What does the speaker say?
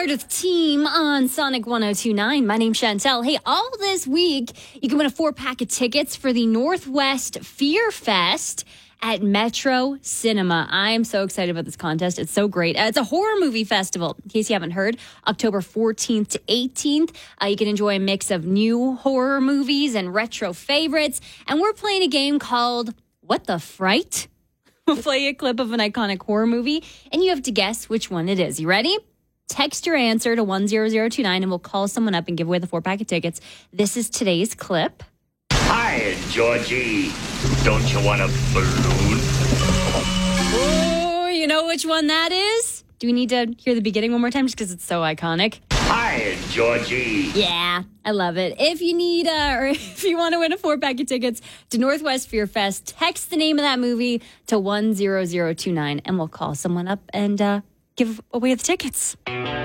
Meredith team on Sonic 1029. My name's Chantel. Hey, all this week, you can win a 4-pack of tickets for the Northwest Fear Fest at Metro Cinema. I'm so excited about this contest. It's so great. It's a horror movie festival, in case you haven't heard. October 14th to 18th. You can enjoy a mix of new horror movies and retro favorites. And we're playing a game called What the Fright? We'll play a clip of an iconic horror movie, and you have to guess which one it is. You ready? Text your answer to 10029, and we'll call someone up and give away the 4-pack of tickets. This is today's clip. Hi, Georgie. Don't you want a balloon? Oh, you know which one that is? Do we need to hear the beginning one more time just because it's so iconic? Hi, Georgie. Yeah, I love it. If you need, or if you want to win a 4-pack of tickets to Northwest Fear Fest, text the name of that movie to 10029, and we'll call someone up and give away the tickets.